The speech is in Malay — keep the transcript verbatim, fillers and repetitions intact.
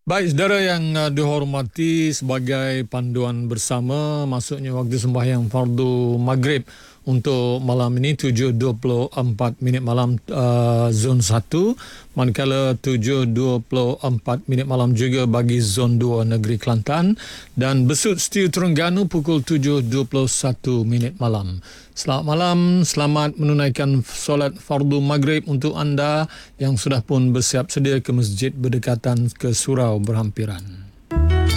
Baik, saudara yang uh, dihormati, sebagai panduan bersama, masuknya waktu sembahyang fardu maghrib untuk malam ini tujuh dua puluh empat minit malam uh, zon satu, manakala tujuh dua puluh empat minit malam juga bagi zon dua negeri Kelantan, dan Besut Setiu Terengganu pukul tujuh dua puluh satu minit malam. Selamat malam, selamat menunaikan solat fardu maghrib untuk anda yang sudah pun bersiap sedia ke masjid berdekatan ke surau berhampiran.